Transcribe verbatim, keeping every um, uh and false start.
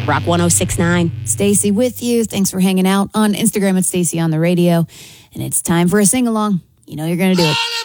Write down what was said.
Rock one oh six point nine. Stacy with you. Thanks for hanging out on Instagram at Stacy on the radio. And it's time for a sing-along. You know you're going to do it.